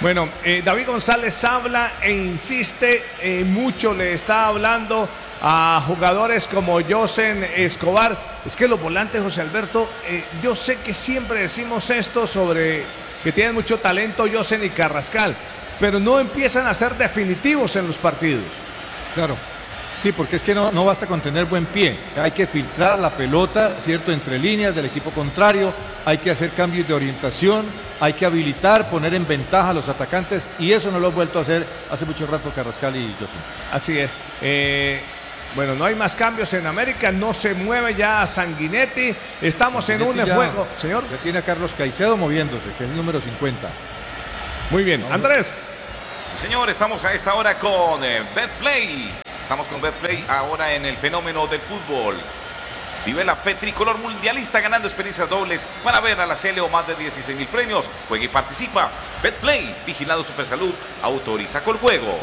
Bueno, David González habla e insiste, mucho le está hablando a jugadores como Yosen Escobar. Es que los volantes, José Alberto, yo sé que siempre decimos esto sobre que tienen mucho talento Yosen y Carrascal, pero no empiezan a ser definitivos en los partidos. Claro. Sí, porque es que no basta con tener buen pie, hay que filtrar la pelota, ¿cierto?, entre líneas del equipo contrario, hay que hacer cambios de orientación, hay que habilitar, poner en ventaja a los atacantes, y eso no lo han vuelto a hacer hace mucho rato Carrascal y Yosen. Así es. Bueno, no hay más cambios en América, no se mueve ya Sanguinetti, estamos en un juego. Señor. Ya tiene a Carlos Caicedo moviéndose, que es el número 50. Muy bien, Andrés. Sí, señor, estamos a esta hora con Betplay. Estamos con Betplay ahora en el fenómeno del fútbol. Vive la fe tricolor mundialista ganando experiencias dobles para ver a la Sele o más de 16.000 premios. Juega y participa. Betplay, vigilado Supersalud, autoriza con juegos.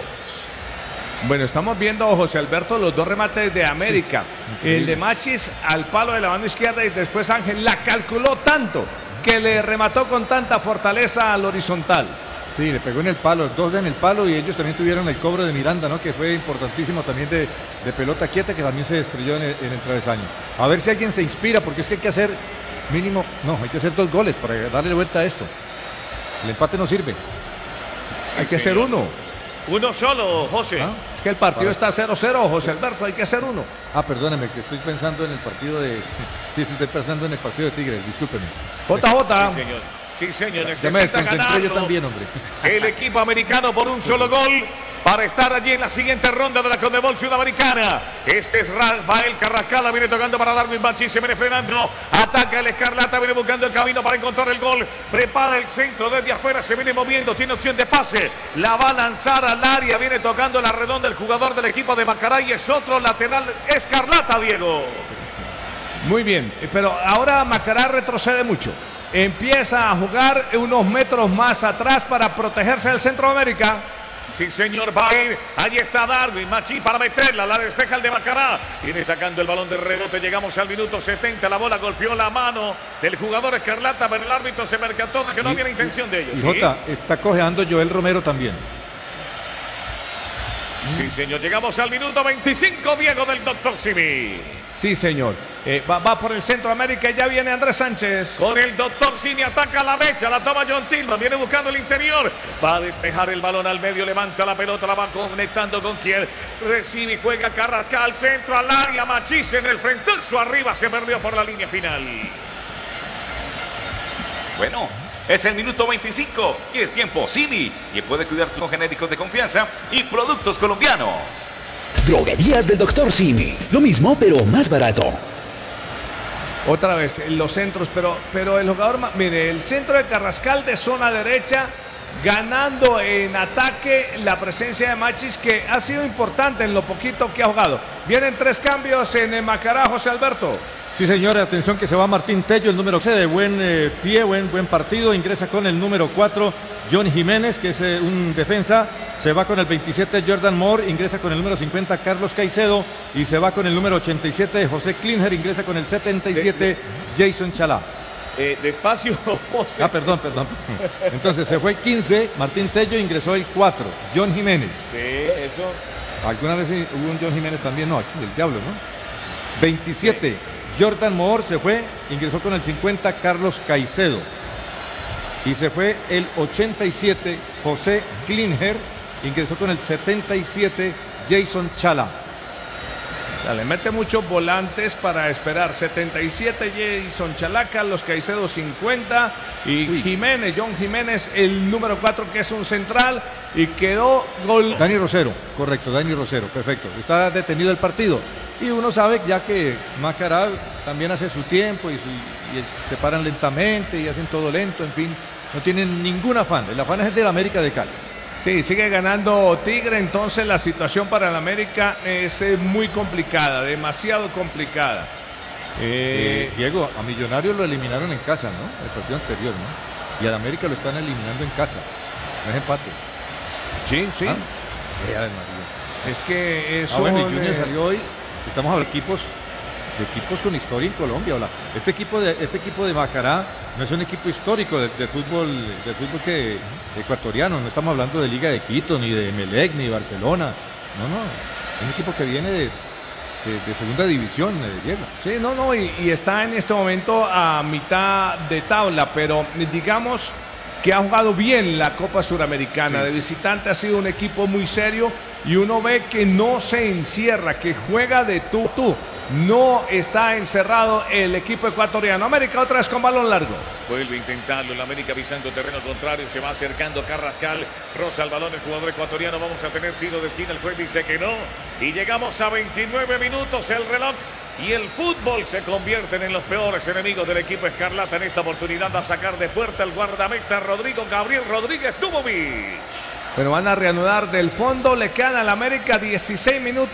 Bueno, estamos viendo, José Alberto, los dos remates de América. Sí, el de Machis al palo de la mano izquierda y después Ángel la calculó tanto que le remató con tanta fortaleza al horizontal. Sí, le pegó en el palo, dos en el palo, y ellos también tuvieron el cobro de Miranda, ¿no?, que fue importantísimo también de pelota quieta, que también se estrelló en el travesaño. A ver si alguien se inspira, porque es que hay que hacer mínimo, hay que hacer 2 goles para darle vuelta a esto. El empate no sirve. Sí, hay que hacer uno. Uno solo, José. ¿Ah? Es que el partido está 0-0, José Alberto, hay que hacer uno. Perdóneme, que estoy pensando en el partido de... Sí, estoy pensando en el partido de Tigres, discúlpeme. JJ. Sí, señor. Sí, señor. Ya me desconcentré yo también, hombre. El equipo americano por un solo gol para estar allí en la siguiente ronda de la Conmebol Sudamericana. Este es Rafael Carrascal, viene tocando para Darwin Machís, se viene frenando, ataca el Escarlata, viene buscando el camino para encontrar el gol, prepara el centro desde afuera, se viene moviendo, tiene opción de pase, la va a lanzar al área, viene tocando la redonda el jugador del equipo de Macará y es otro lateral Escarlata, Diego. Muy bien, pero ahora Macará retrocede mucho. Empieza a jugar unos metros más atrás para protegerse del Centroamérica. Sí, señor, va a ir. Ahí está Darwin Machí para meterla. La despeja el de Macará. Viene sacando el balón de rebote. Llegamos al minuto 70. La bola golpeó la mano del jugador Escarlata, pero el árbitro se percató de que no había la intención de ellos. Y Jota, está cojeando Joel Romero también. Sí, señor. Llegamos al minuto 25, Diego, del Dr. Simi. Sí, señor. Va por el Centroamérica y ya viene Andrés Sánchez. Con el Dr. Simi ataca la mecha, la toma John Tillman, viene buscando el interior. Va a despejar el balón al medio, levanta la pelota, la va conectando con quien recibe y juega Carrascal, centro al área, Machís en el frentazo arriba, se perdió por la línea final. Bueno, es el minuto 25 y es tiempo Simi, que puede cuidar tus genéricos de confianza y productos colombianos. Droguerías del Dr. Simi. Lo mismo, pero más barato. Otra vez los centros, pero el jugador, mire, el centro de Carrascal de zona derecha, ganando en ataque la presencia de Machís, que ha sido importante en lo poquito que ha jugado. Vienen 3 cambios en Macará, José Alberto. Sí, señora, atención que se va Martín Tello, el número 6 de buen pie, buen partido, ingresa con el número 4, John Jiménez, que es un defensa, se va con el 27 Jordan Moore, ingresa con el número 50 Carlos Caicedo y se va con el número 87 José Klinger, ingresa con el 77 Jason Chalá. Despacio, José. Perdón. Entonces se fue el 15, Martín Tello, ingresó el 4, John Jiménez. Sí, eso. ¿Alguna vez hubo un John Jiménez también? No, aquí el diablo, ¿no? 27, sí. Jordan Moore se fue, ingresó con el 50 Carlos Caicedo. Y se fue el 87 José Klinger, ingresó con el 77 Jason Chalá. Le mete muchos volantes para esperar. 77 Jason Chalá, Carlos Caicedo 50 y Jiménez, John Jiménez, el número 4, que es un central, y quedó gol. Dani Rosero, correcto, Dani Rosero, perfecto. Está detenido el partido. Y uno sabe ya que Macará también hace su tiempo y se paran lentamente y hacen todo lento, en fin, no tienen ningún afán. El afán es el de la América de Cali. Sí, sigue ganando Tigre, entonces la situación para el América es muy complicada, demasiado complicada. Diego, a Millonarios lo eliminaron en casa, ¿no? El partido anterior, ¿no? Y al América lo están eliminando en casa. No es empate. Sí. María. Es que eso... Bueno, y Junior salió hoy. Estamos hablando de equipos equipos con historia en Colombia. Este equipo de Macará no es un equipo histórico del fútbol ecuatoriano. No estamos hablando de Liga de Quito, ni de Emelec, ni de Barcelona. No, es un equipo que viene de segunda división, Diego. Sí, y está en este momento a mitad de tabla, pero digamos que ha jugado bien la Copa Suramericana. Sí. De visitante ha sido un equipo muy serio y uno ve que no se encierra, que juega de tú. No está encerrado el equipo ecuatoriano. América otra vez con balón largo. Vuelve a intentarlo. El América pisando terreno contrario. Se va acercando Carrascal. Roza el balón el jugador ecuatoriano. Vamos a tener tiro de esquina. El juez dice que no. Y llegamos a 29 minutos. El reloj y el fútbol se convierten en los peores enemigos del equipo escarlata. En esta oportunidad va a sacar de puerta el guardameta Rodrigo Gabriel Rodríguez Dubovich. Pero van a reanudar del fondo. Le quedan al América 16 minutos.